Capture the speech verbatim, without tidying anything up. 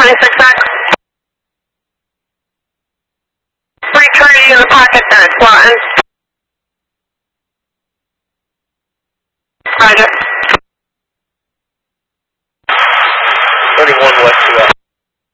twenty-six X. Free Charlie in the pocket and it's flattened. Roger. thirty-one west two out.